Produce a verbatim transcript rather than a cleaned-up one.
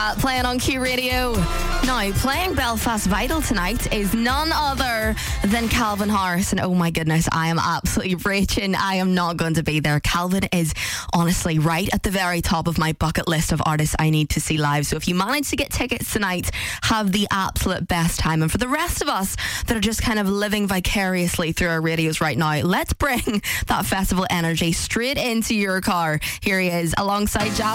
Uh, playing on Q Radio. Now, playing Belfast Vital tonight is none other than Calvin Harris. And oh my goodness, I am absolutely raging. I am not going to be there. Calvin is honestly right at the very top of my bucket list of artists I need to see live. So if you manage to get tickets tonight, have the absolute best time. And for the rest of us that are just kind of living vicariously through our radios right now, let's bring that festival energy straight into your car. Here he is alongside Jazz.